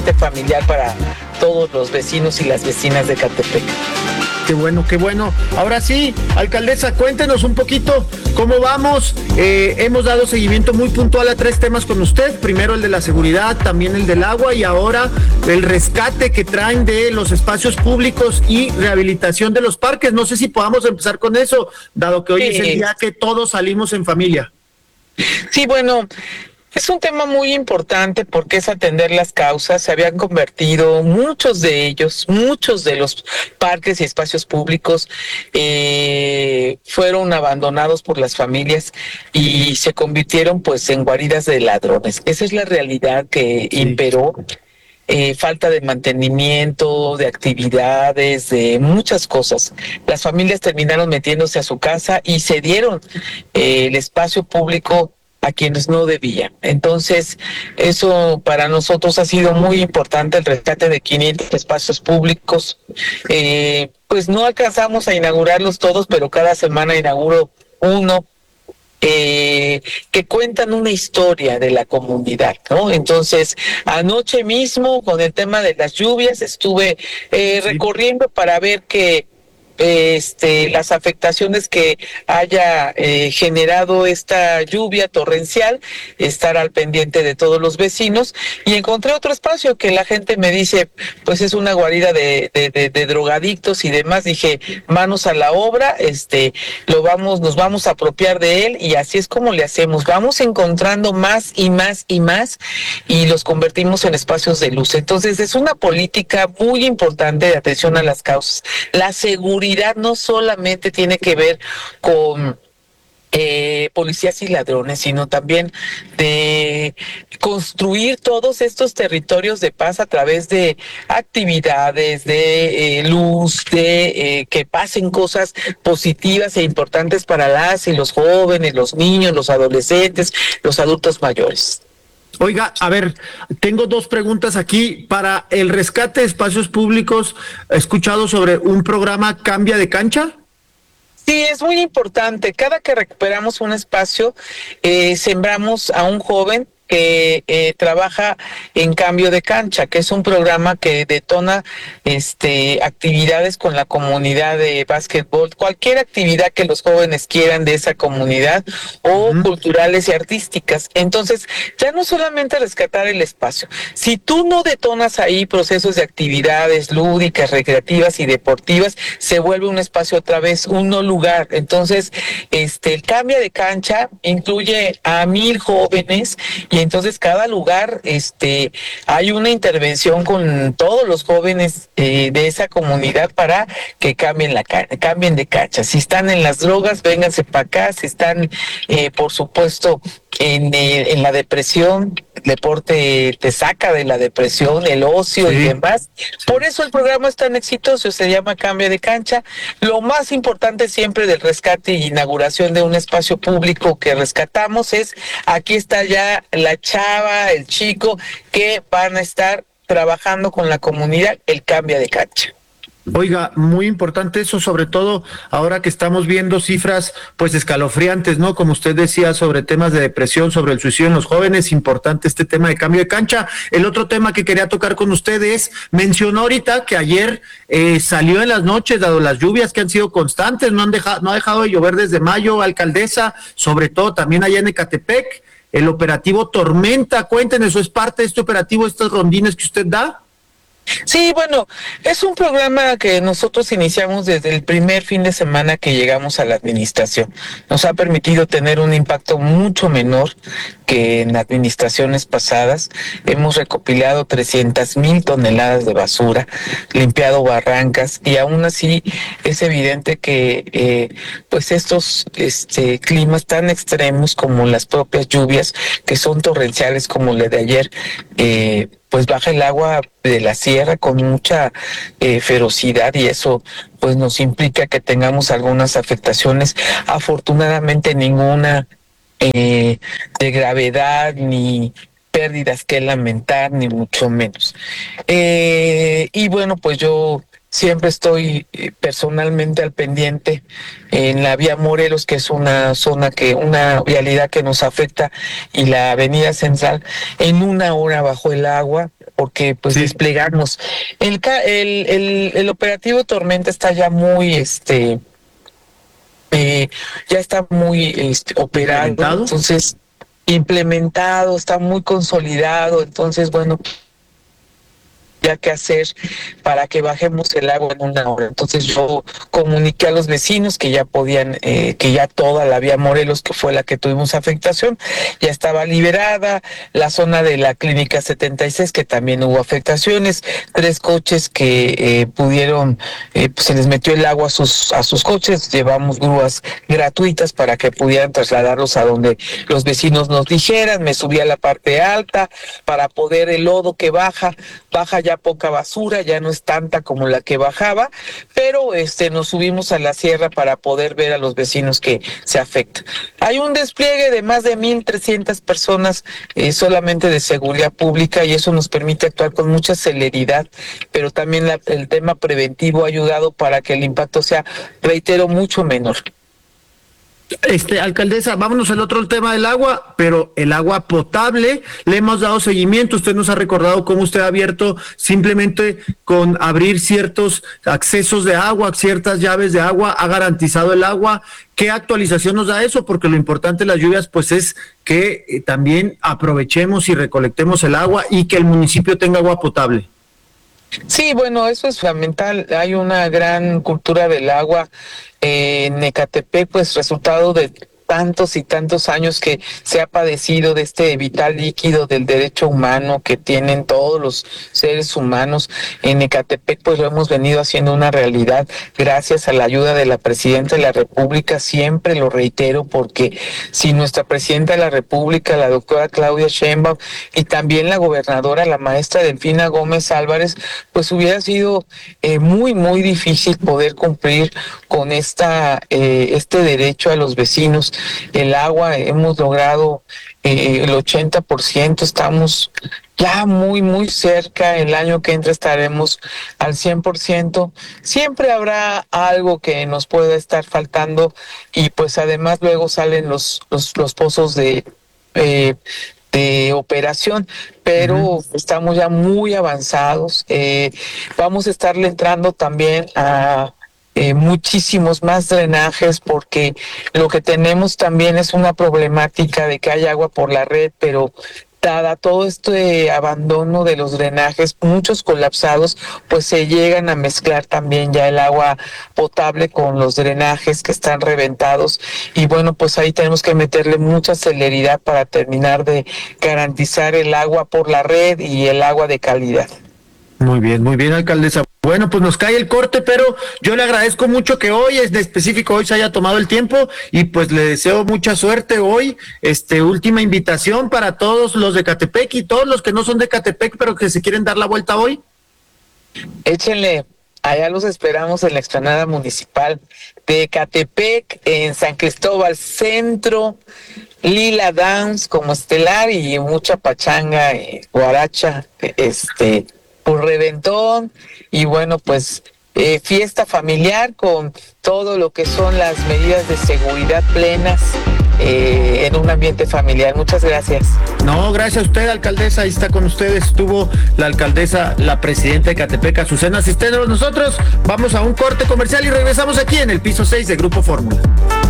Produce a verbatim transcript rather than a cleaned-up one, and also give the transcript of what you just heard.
familiar para todos los vecinos y las vecinas de Ecatepec. Qué bueno, qué bueno. Ahora sí, alcaldesa, cuéntenos un poquito cómo vamos. Eh, hemos dado seguimiento muy puntual a tres temas con usted. Primero el de la seguridad, también el del agua y ahora el rescate que traen de los espacios públicos y rehabilitación de los parques. No sé si podamos empezar con eso, dado que hoy sí. es el día que todos salimos en familia. Sí, bueno, es un tema muy importante porque es atender las causas. Se habían convertido muchos de ellos, muchos de los parques y espacios públicos eh, fueron abandonados por las familias y se convirtieron pues en guaridas de ladrones. Esa es la realidad que sí. imperó. Eh, falta de mantenimiento, de actividades, de muchas cosas. Las familias terminaron metiéndose a su casa y cedieron eh, el espacio público a quienes no debían. Entonces, eso para nosotros ha sido muy importante, el rescate de quinientos espacios públicos. Eh, pues no alcanzamos a inaugurarlos todos, pero cada semana inauguro uno. Eh, que cuentan una historia de la comunidad, ¿no? Entonces, anoche mismo, con el tema de las lluvias, estuve eh, sí. recorriendo para ver que este las afectaciones que haya eh, generado esta lluvia torrencial, estar al pendiente de todos los vecinos, y encontré otro espacio que la gente me dice, pues es una guarida de, de, de, de drogadictos y demás. Dije, manos a la obra, este, lo vamos, nos vamos a apropiar de él, y así es como le hacemos, vamos encontrando más y más y más, y los convertimos en espacios de luz. Entonces es una política muy importante de atención a las causas. La seguridad no solamente tiene que ver con eh, policías y ladrones, sino también de construir todos estos territorios de paz a través de actividades, de eh, luz, de eh, que pasen cosas positivas e importantes para las y los jóvenes, los niños, los adolescentes, los adultos mayores. Oiga, a ver, tengo dos preguntas aquí. Para el rescate de espacios públicos, ¿he escuchado sobre un programa Cambia de Cancha? Sí, es muy importante. Cada que recuperamos un espacio, eh, sembramos a un joven que eh, trabaja en Cambio de Cancha, que es un programa que detona este actividades con la comunidad de básquetbol, cualquier actividad que los jóvenes quieran de esa comunidad, o uh-huh. culturales y artísticas. Entonces, ya no solamente rescatar el espacio. Si tú no detonas ahí procesos de actividades lúdicas, recreativas y deportivas, se vuelve un espacio otra vez, un no lugar. Entonces, este el Cambia de Cancha incluye a mil jóvenes, y entonces cada lugar este hay una intervención con todos los jóvenes eh, de esa comunidad para que cambien la cambien de cancha. Si están en las drogas, vénganse para acá. Si están eh, por supuesto en, eh, en la depresión, el deporte te saca de la depresión, el ocio sí. y demás. Por eso el programa es tan exitoso, se llama Cambio de Cancha. Lo más importante siempre del rescate e inauguración de un espacio público que rescatamos es, aquí está ya la chava, el chico, que van a estar trabajando con la comunidad el Cambia de Cancha. Oiga, muy importante eso, sobre todo ahora que estamos viendo cifras pues escalofriantes, ¿no? Como usted decía, sobre temas de depresión, sobre el suicidio en los jóvenes, importante este tema de Cambio de Cancha. El otro tema que quería tocar con usted es, mencionó ahorita que ayer eh, salió en las noches, dado las lluvias que han sido constantes, no han dejado, no ha dejado de llover desde mayo, alcaldesa, sobre todo también allá en Ecatepec, el operativo Tormenta. Cuéntenos, ¿eso es parte de este operativo, estos rondines que usted da? Sí, bueno, es un programa que nosotros iniciamos desde el primer fin de semana que llegamos a la administración. Nos ha permitido tener un impacto mucho menor que en administraciones pasadas. Hemos recopilado trescientas mil toneladas de basura, limpiado barrancas, y aún así es evidente que eh, pues estos este, climas tan extremos como las propias lluvias, que son torrenciales como la de ayer, eh, pues baja el agua de la sierra con mucha eh, ferocidad, y eso pues nos implica que tengamos algunas afectaciones. Afortunadamente ninguna eh, de gravedad ni pérdidas que lamentar, ni mucho menos. Eh, y bueno, pues yo siempre estoy personalmente al pendiente en la vía Morelos, que es una zona que, una vialidad que nos afecta, y la avenida Central, en una hora bajo el agua. porque pues Sí. desplegarnos. El, ca- el, el, el operativo Tormenta está ya muy, este, eh, ya está muy este, operado, ¿Implementado? entonces implementado, está muy consolidado, entonces bueno, ya que hacer para que bajemos el agua en una hora. Entonces yo comuniqué a los vecinos que ya podían, eh, que ya toda la vía Morelos, que fue la que tuvimos afectación, ya estaba liberada, la zona de la clínica setenta y seis, que también hubo afectaciones, tres coches que eh, pudieron, eh, pues se les metió el agua a sus, a sus coches, llevamos grúas gratuitas para que pudieran trasladarlos a donde los vecinos nos dijeran, me subí a la parte alta para poder el lodo que baja, baja ya poca basura, ya no es tanta como la que bajaba, pero este nos subimos a la sierra para poder ver a los vecinos que se afectan. Hay un despliegue de más de mil trescientas personas eh, solamente de seguridad pública y eso nos permite actuar con mucha celeridad, pero también la, el tema preventivo ha ayudado para que el impacto sea, reitero, mucho menor. Este, alcaldesa, vámonos al otro tema del agua, pero el agua potable, le hemos dado seguimiento, usted nos ha recordado cómo usted ha abierto simplemente con abrir ciertos accesos de agua, ciertas llaves de agua, ha garantizado el agua. ¿Qué actualización nos da eso? Porque lo importante de las lluvias pues es que eh, también aprovechemos y recolectemos el agua y que el municipio tenga agua potable. Sí, bueno, eso es fundamental. Hay una gran cultura del agua eh, en Ecatepec, pues resultado de tantos y tantos años que se ha padecido de este vital líquido del derecho humano que tienen todos los seres humanos. En Ecatepec pues lo hemos venido haciendo una realidad gracias a la ayuda de la Presidenta de la República, siempre lo reitero, porque si nuestra Presidenta de la República, la doctora Claudia Sheinbaum, y también la gobernadora, la maestra Delfina Gómez Álvarez, pues hubiera sido eh, muy, muy difícil poder cumplir con esta eh, este derecho a los vecinos. El agua, hemos logrado eh, el ochenta por ciento, estamos ya muy, muy cerca, el año que entra estaremos al cien por ciento. Siempre habrá algo que nos pueda estar faltando y pues además luego salen los, los, los pozos de... Eh, de operación, pero uh-huh. estamos ya muy avanzados. Eh, vamos a estarle entrando también a Eh, muchísimos más drenajes, porque lo que tenemos también es una problemática de que hay agua por la red, pero dada todo este abandono de los drenajes, muchos colapsados, pues se llegan a mezclar también ya el agua potable con los drenajes que están reventados, y bueno, pues ahí tenemos que meterle mucha celeridad para terminar de garantizar el agua por la red y el agua de calidad. Muy bien, muy bien, alcaldesa. Bueno, pues nos cae el corte, pero yo le agradezco mucho que hoy, es de específico, hoy se haya tomado el tiempo y pues le deseo mucha suerte hoy. Este, última invitación para todos los de Ecatepec y todos los que no son de Ecatepec, pero que se quieren dar la vuelta hoy. Échenle, allá los esperamos en la explanada municipal de Ecatepec, en San Cristóbal Centro, Lila Dance como estelar y mucha pachanga, eh, guaracha, este... por reventón y bueno, pues eh, fiesta familiar con todo lo que son las medidas de seguridad plenas eh, en un ambiente familiar. Muchas gracias. No, gracias a usted, alcaldesa. Ahí está con ustedes, estuvo la alcaldesa, la presidenta de Ecatepec, Azucena Cisneros. Nosotros vamos a un corte comercial y regresamos aquí en el piso seis de Grupo Fórmula.